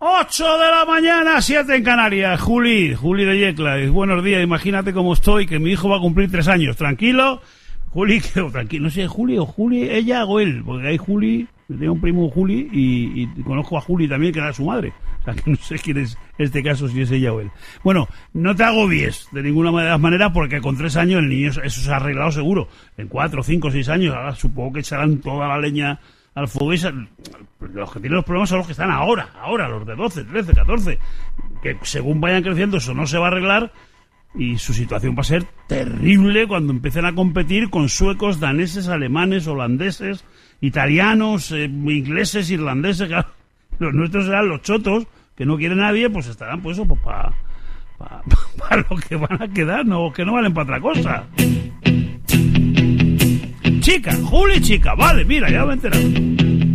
8 de la mañana, 7 en Canarias. Juli de Yecla. Buenos días, imagínate cómo estoy, que mi hijo va a cumplir 3 años. Tranquilo, Juli, tranquilo. No sé, Juli, ella o él, porque hay Juli, tengo un primo Juli y conozco a Juli también, que era su madre. O sea, que no sé quién es este caso, si es ella o él. Bueno, no te agobies de ninguna de las maneras, porque con 3 años el niño, eso se ha arreglado seguro. En 4, 5, 6 años, ahora supongo que echarán toda la leña al fuego. Los que tienen los problemas son los que están ahora, los de 12, 13, 14, que según vayan creciendo eso no se va a arreglar y su situación va a ser terrible cuando empiecen a competir con suecos, daneses, alemanes, holandeses, italianos, ingleses, irlandeses. Claro, los nuestros serán los chotos, que no quiere nadie, pues estarán pues eso, pues para lo que van a quedar, no, que no valen para otra cosa. Chica, Juli, chica, vale, mira, ya me he enterado.